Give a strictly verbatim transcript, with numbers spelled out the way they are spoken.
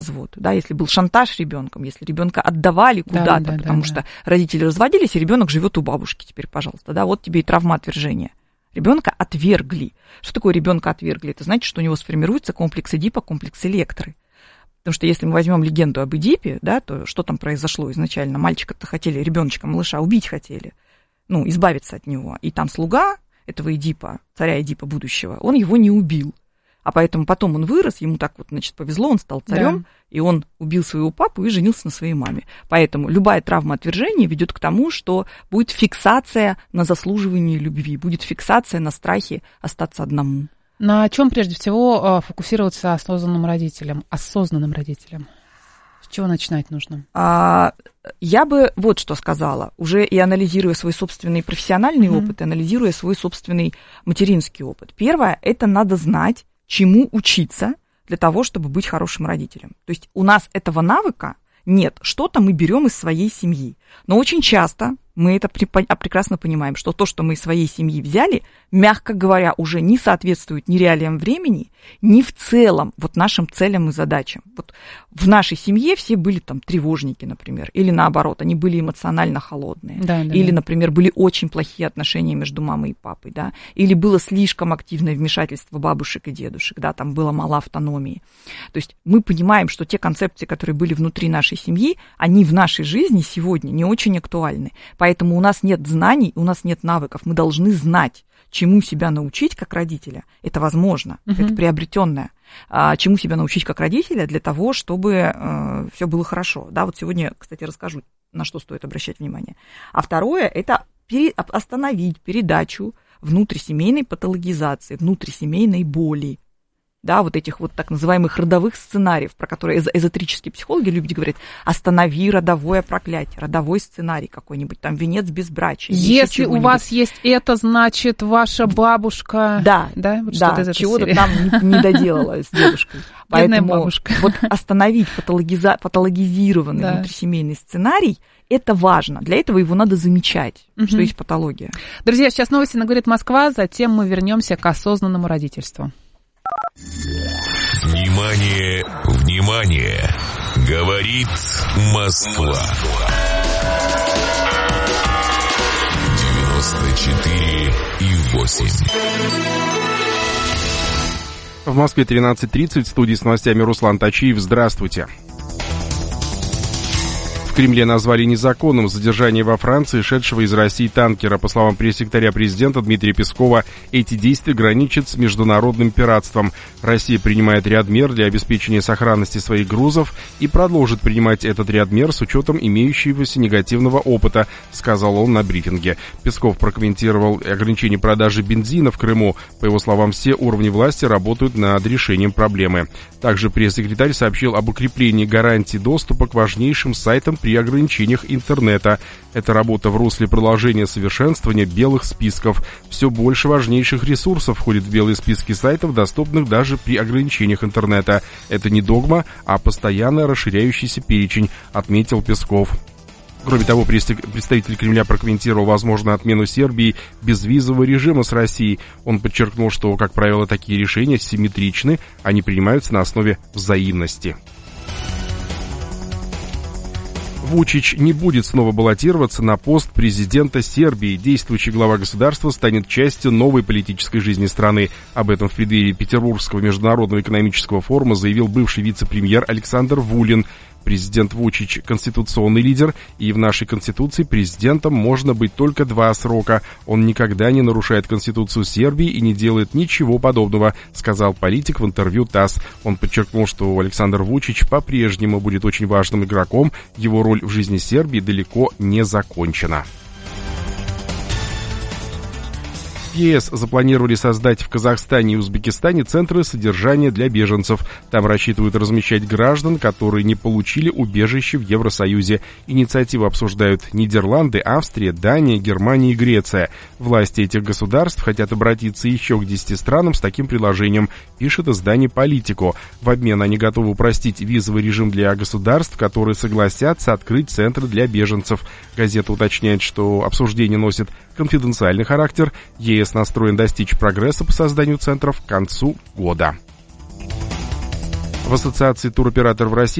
развод, да, если был шантаж ребенком, если ребенка отдавали куда-то, да, да, потому да, что да. родители разводились, и ребенок живет у бабушки теперь, пожалуйста, да, вот тебе и травма отвержения. Ребенка отвергли. Что такое ребенка отвергли? Это значит, что у него сформируется комплекс Эдипа, комплекс Электры. Потому что если мы возьмем легенду об Эдипе, да, то что там произошло изначально? Мальчика-то хотели, ребеночка, малыша убить хотели, ну, избавиться от него. И там слуга этого Эдипа, царя Эдипа будущего, он его не убил. А поэтому потом он вырос, ему так вот, значит, повезло, он стал царем, да. и он убил своего папу и женился на своей маме. Поэтому любая травма отвержения ведет к тому, что будет фиксация на заслуживании любви, будет фиксация на страхе остаться одному. На чем прежде всего фокусироваться осознанным родителям, осознанным родителям? С чего начинать нужно? А, я бы вот что сказала, уже и анализируя свой собственный профессиональный mm-hmm. опыт, и анализируя свой собственный материнский опыт. Первое, это надо знать, чему учиться для того, чтобы быть хорошим родителем. То есть у нас этого навыка нет, что-то мы берем из своей семьи. Но очень часто мы это прекрасно понимаем, что то, что мы из своей семьи взяли, мягко говоря, уже не соответствует ни реалиям времени, ни в целом вот нашим целям и задачам. Вот в нашей семье все были там тревожники, например, или наоборот, они были эмоционально холодные, да, да, или, да. например, были очень плохие отношения между мамой и папой, да, или было слишком активное вмешательство бабушек и дедушек, да, там было мало автономии. То есть мы понимаем, что те концепции, которые были внутри нашей семьи, они в нашей жизни сегодня не очень актуальны. Поэтому у нас нет знаний, у нас нет навыков. Мы должны знать, чему себя научить как родителя. Это возможно, uh-huh. это приобретенное. А, чему себя научить как родителя для того, чтобы э, все было хорошо. Да, вот сегодня, кстати, расскажу, на что стоит обращать внимание. А второе, это пере, остановить передачу внутрисемейной патологизации, внутрисемейной боли. Да, вот этих вот так называемых родовых сценариев, про которые эзотерические психологи любят говорить, останови родовое проклятие, родовой сценарий какой-нибудь, там, венец безбрачия. Если у вас есть это, значит, ваша бабушка... Да, да, вот да, что-то, чего-то там не, не доделала с дедушкой. Поэтому бабушка. Вот остановить патологиза... патологизированный да. внутрисемейный сценарий, это важно. Для этого его надо замечать, угу. что есть патология. Друзья, сейчас новости на «Говорит Москва», затем мы вернемся к осознанному родительству. Внимание, внимание! Говорит Москва. девяносто четыре и восемь. В Москве тринадцать тридцать, в студии с новостями Руслан Тачиев. Здравствуйте. В Кремле назвали незаконным задержание во Франции шедшего из России танкера. По словам пресс-секретаря президента Дмитрия Пескова, эти действия граничат с международным пиратством. Россия принимает ряд мер для обеспечения сохранности своих грузов и продолжит принимать этот ряд мер с учетом имеющегося негативного опыта, сказал он на брифинге. Песков прокомментировал ограничение продажи бензина в Крыму. По его словам, все уровни власти работают над решением проблемы. Также пресс-секретарь сообщил об укреплении гарантий доступа к важнейшим сайтам при ограничениях интернета. Это работа в русле продолжения совершенствования белых списков. Все больше важнейших ресурсов входит в белые списки сайтов, доступных даже при ограничениях интернета. Это не догма, а постоянно расширяющийся перечень, отметил Песков. Кроме того, представитель Кремля прокомментировал возможную отмену Сербии безвизового режима с Россией. Он подчеркнул, что, как правило, такие решения симметричны, они принимаются на основе взаимности. Вучич не будет снова баллотироваться на пост президента Сербии. Действующий глава государства станет частью новой политической жизни страны. Об этом в преддверии Петербургского международного экономического форума заявил бывший вице-премьер Александр Вулин. Президент Вучич – конституционный лидер, и в нашей конституции президентом можно быть только два срока. Он никогда не нарушает конституцию Сербии и не делает ничего подобного, сказал политик в интервью ТАСС. Он подчеркнул, что Александр Вучич по-прежнему будет очень важным игроком, его роль в жизни Сербии далеко не закончена. В ЕС запланировали создать в Казахстане и Узбекистане центры содержания для беженцев. Там рассчитывают размещать граждан, которые не получили убежище в Евросоюзе. Инициативу обсуждают Нидерланды, Австрия, Дания, Германия и Греция. Власти этих государств хотят обратиться еще к десяти странам с таким предложением, пишет издание «Политико». В обмен они готовы упростить визовый режим для государств, которые согласятся открыть центры для беженцев. Газета уточняет, что обсуждение носит конфиденциальный характер. ЕС настроен достичь прогресса по созданию центров к концу года. В Ассоциации туроператоров России